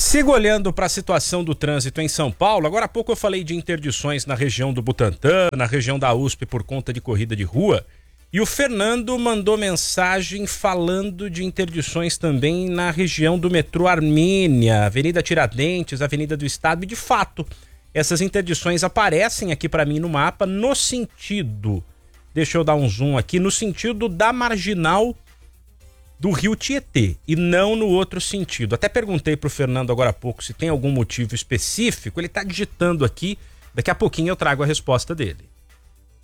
Sigo olhando para a situação do trânsito em São Paulo. Agora há pouco eu falei de interdições na região do Butantã, na região da USP por conta de corrida de rua. E o Fernando mandou mensagem falando de interdições também na região do metrô Armênia, Avenida Tiradentes, Avenida do Estado. E de fato, essas interdições aparecem aqui para mim no mapa no sentido, deixa eu dar um zoom aqui, no sentido da marginal do Rio Tietê e não no outro sentido. Até perguntei pro Fernando agora há pouco se tem algum motivo específico. Ele tá digitando aqui, daqui a pouquinho eu trago a resposta dele.